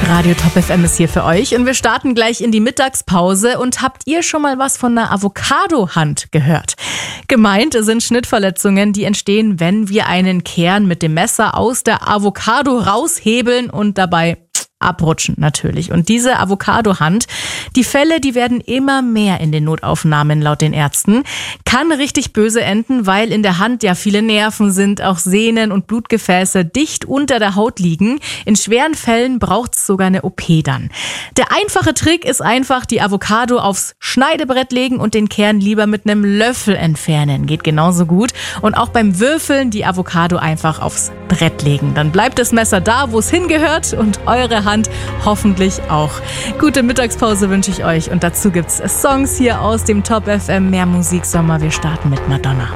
Radio Top FM ist hier für euch und wir starten gleich in die Mittagspause. Und habt ihr schon mal was von einer Avocado-Hand gehört? Gemeint sind Schnittverletzungen, die entstehen, wenn wir einen Kern mit dem Messer aus der Avocado raushebeln und dabei abrutschen natürlich. Und diese Avocado-Hand, die Fälle, die werden immer mehr in den Notaufnahmen laut den Ärzten, kann richtig böse enden, weil in der Hand ja viele Nerven sind, auch Sehnen und Blutgefäße dicht unter der Haut liegen. In schweren Fällen braucht es sogar eine OP dann. Der einfache Trick ist einfach, die Avocado aufs Schneidebrett legen und den Kern lieber mit einem Löffel entfernen. Geht genauso gut. Und auch beim Würfeln die Avocado einfach aufs Brett legen. Dann bleibt das Messer da, wo es hingehört und eure Hand hoffentlich auch. Gute Mittagspause wünsche ich euch und dazu gibt's Songs hier aus dem Top FM Mehr Musik Sommer. Wir starten mit Madonna.